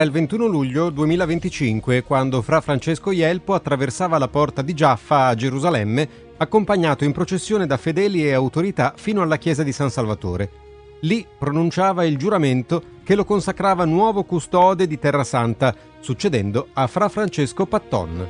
È il 21 luglio 2025 quando Fra Francesco Jelpo attraversava la porta di Giaffa a Gerusalemme, accompagnato in processione da fedeli e autorità fino alla chiesa di San Salvatore. Lì pronunciava il giuramento che lo consacrava nuovo custode di Terra Santa, succedendo a Fra Francesco Patton.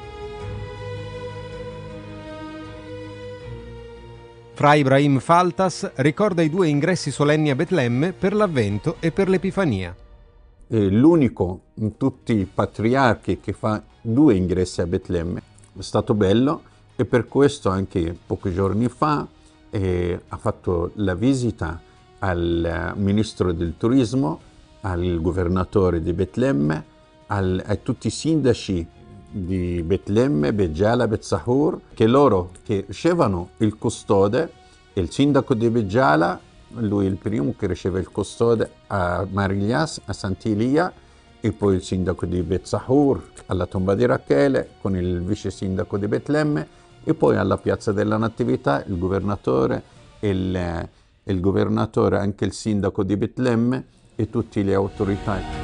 Fra Ibrahim Faltas ricorda i 2 ingressi solenni a Betlemme per l'Avvento e per l'Epifania. È l'unico in tutti i patriarchi che fa 2 ingressi a Betlemme. È stato bello e per questo anche pochi giorni fa ha fatto la visita al ministro del turismo, al governatore di Betlemme, a tutti i sindaci di Betlemme, Beggiala, Bezzahur, che loro che ricevano il custode, e il sindaco di Beggiala, lui è il primo che riceve il custode a Mariglias, a Sant'Ilia, e poi il sindaco di Bezzahur alla tomba di Rachele con il vice sindaco di Betlemme, e poi alla piazza della Natività il governatore, il governatore, anche il sindaco di Betlemme e tutte le autorità.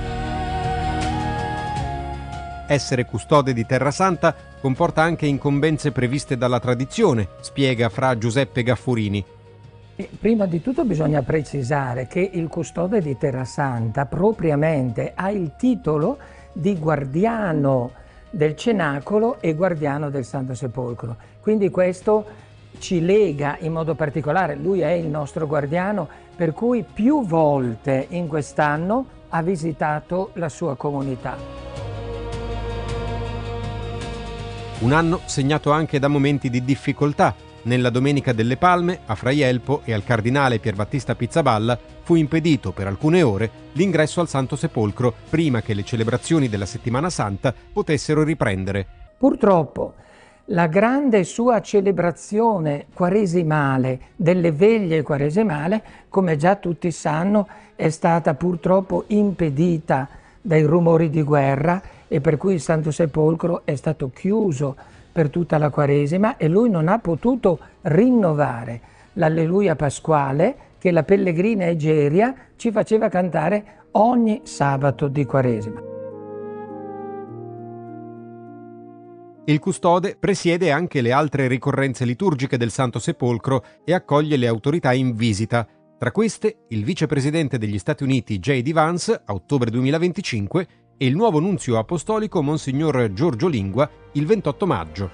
Essere custode di Terra Santa comporta anche incombenze previste dalla tradizione, spiega Fra Giuseppe Gaffurini. Prima di tutto bisogna precisare che il custode di Terra Santa propriamente ha il titolo di guardiano del cenacolo e guardiano del Santo Sepolcro. Quindi questo ci lega in modo particolare, lui è il nostro guardiano, per cui più volte in quest'anno ha visitato la sua comunità. Un anno segnato anche da momenti di difficoltà. Nella Domenica delle Palme, a Fra Jelpo e al cardinale Pierbattista Pizzaballa fu impedito per alcune ore l'ingresso al Santo Sepolcro prima che le celebrazioni della Settimana Santa potessero riprendere. Purtroppo la grande sua celebrazione quaresimale, delle veglie quaresimale, come già tutti sanno, è stata purtroppo impedita dai rumori di guerra, e per cui il Santo Sepolcro è stato chiuso per tutta la Quaresima e lui non ha potuto rinnovare l'Alleluia Pasquale che la pellegrina Egeria ci faceva cantare ogni sabato di Quaresima. Il custode presiede anche le altre ricorrenze liturgiche del Santo Sepolcro e accoglie le autorità in visita. Tra queste, il vicepresidente degli Stati Uniti J.D. Vance, a ottobre 2025, e il nuovo nunzio apostolico Monsignor Giorgio Lingua il 28 maggio.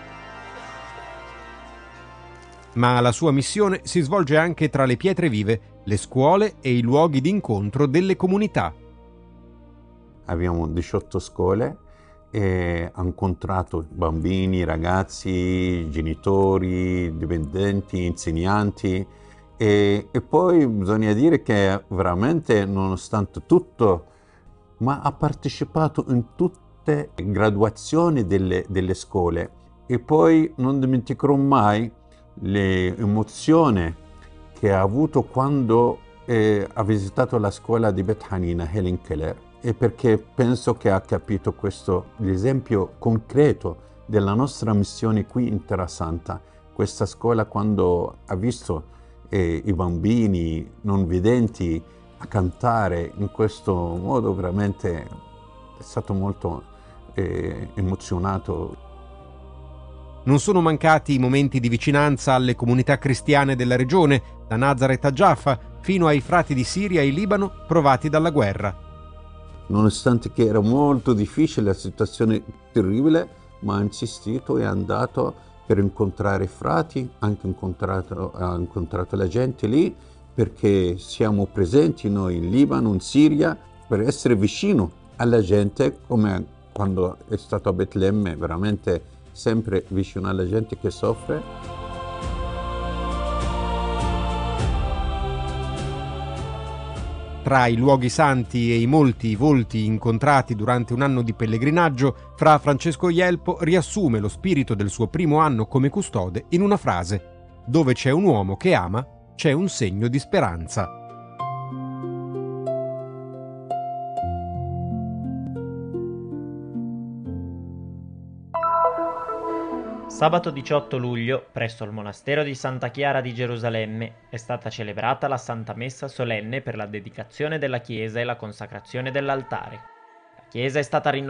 Ma la sua missione si svolge anche tra le pietre vive, le scuole e i luoghi di incontro delle comunità. Abbiamo 18 scuole e ho incontrato bambini, ragazzi, genitori, dipendenti, insegnanti e poi bisogna dire che veramente nonostante tutto ma ha partecipato in tutte le graduazioni delle scuole e poi non dimenticherò mai l'emozione che ha avuto quando ha visitato la scuola di Beth Hanina, Helen Keller, e perché penso che ha capito questo, l'esempio concreto della nostra missione qui in Terra Santa. Questa scuola quando ha visto i bambini non vedenti a cantare in questo modo veramente è stato molto emozionato. Non sono mancati i momenti di vicinanza alle comunità cristiane della regione, da Nazaret a Giaffa, fino ai frati di Siria e Libano provati dalla guerra. Nonostante che era molto difficile, la situazione terribile, ma ha insistito e è andato per incontrare i frati, ha incontrato la gente lì, perché siamo presenti noi in Libano, in Siria, per essere vicino alla gente, come quando è stato a Betlemme, veramente sempre vicino alla gente che soffre. Tra i luoghi santi e i molti volti incontrati durante un anno di pellegrinaggio, Fra Francesco Jelpo riassume lo spirito del suo primo anno come custode in una frase: dove c'è un uomo che ama, c'è un segno di speranza. Sabato 18 luglio, presso il monastero di Santa Chiara di Gerusalemme, è stata celebrata la Santa Messa solenne per la dedicazione della chiesa e la consacrazione dell'altare. chiesa è stata rinnovata